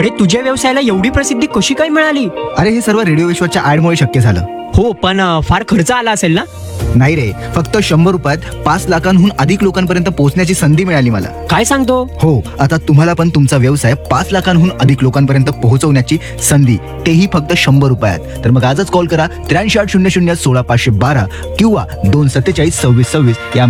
अरे तुझ्या व्यवसायाला एवढी प्रसिद्धी कशी काय मिळाली? अरे हे सर्व रेडिओ विश्वाच्या ऍडमुळे शक्य झालं. हो पण फार खर्च आला असेल ना? नाही रे, फक्त 100 रुपयात 5 लाखांहून अधिक लोकांपर्यंत पोहोचण्याची संधी मिळाली मला. काय सांगतो? हो, आता तुम्हाला पण तुमचा व्यवसाय 5 लाखांहून अधिक लोकांपर्यंत पोहोचवण्याची संधी, तेही फक्त 100 रुपयात. तर मग आजच कॉल करा 83 800 16 512 किंवा 247 26 26 या